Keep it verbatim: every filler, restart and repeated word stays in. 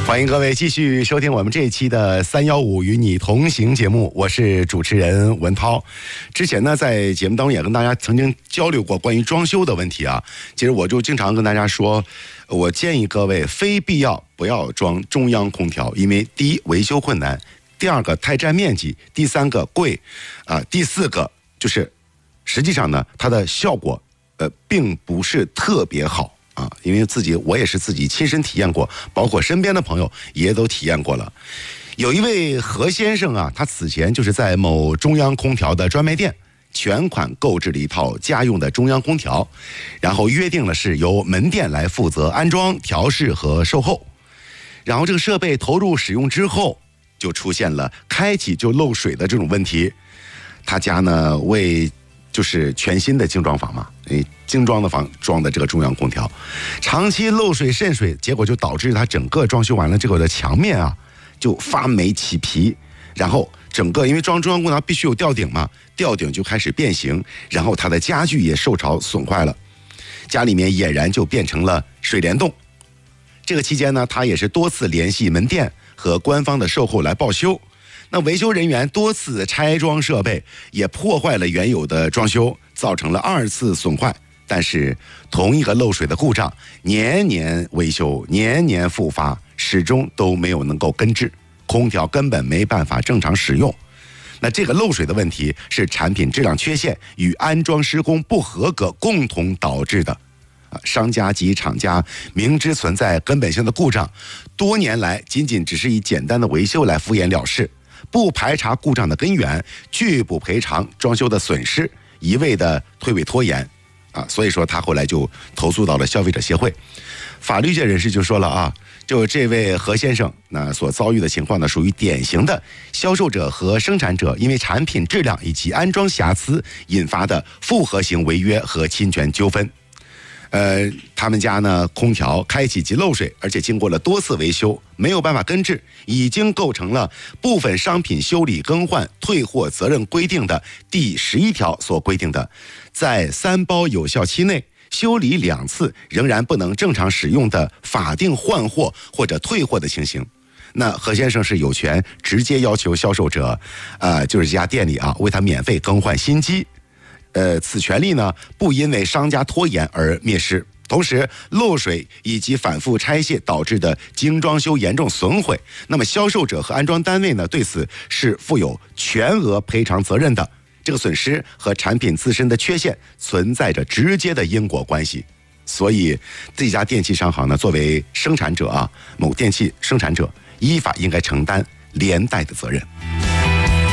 欢迎各位继续收听我们这一期的三一五与你同行节目，我是主持人文涛。之前呢，在节目当中也跟大家曾经交流过关于装修的问题啊。其实我就经常跟大家说，我建议各位非必要不要装中央空调，因为第一维修困难，第二个太占面积，第三个贵，啊、呃，第四个就是实际上呢，它的效果呃并不是特别好。啊，因为自己我也是自己亲身体验过，包括身边的朋友也都体验过了。有一位何先生啊，他此前就是在某中央空调的专卖店全款购置了一套家用的中央空调，然后约定了是由门店来负责安装、调试和售后。然后这个设备投入使用之后，就出现了开启就漏水的这种问题。他家呢为就是全新的精装房嘛，精装的房装的这个中央空调，长期漏水渗水，结果就导致它整个装修完了这个的墙面啊就发霉起皮，然后整个因为装中央空调必须有吊顶嘛，吊顶就开始变形，然后它的家具也受潮损坏了，家里面俨然就变成了水帘洞。这个期间呢，他也是多次联系门店和官方的售后来报修。那维修人员多次拆装设备，也破坏了原有的装修，造成了二次损坏。但是同一个漏水的故障，年年维修，年年复发，始终都没有能够根治，空调根本没办法正常使用。那这个漏水的问题是产品质量缺陷与安装施工不合格共同导致的。商家及厂家明知存在根本性的故障，多年来仅仅只是以简单的维修来敷衍了事，不排查故障的根源，拒不赔偿装修的损失，一味的推诿拖延啊，所以说他后来就投诉到了消费者协会。法律界人士就说了啊，就这位何先生那所遭遇的情况呢，属于典型的销售者和生产者因为产品质量以及安装瑕疵引发的复合型违约和侵权纠纷。呃，他们家呢空调开启即漏水，而且经过了多次维修没有办法根治，已经构成了部分商品修理更换退货责任规定的第十一条所规定的，在三包有效期内修理两次仍然不能正常使用的法定换货或者退货的情形。那何先生是有权直接要求销售者，呃，就是这家店里啊，为他免费更换新机。呃，此权利呢，不因为商家拖延而灭失。同时，漏水以及反复拆卸导致的精装修严重损毁，那么销售者和安装单位呢，对此是负有全额赔偿责任的。这个损失和产品自身的缺陷存在着直接的因果关系。所以，这家电器商行呢，作为生产者啊，某电器生产者，依法应该承担连带的责任。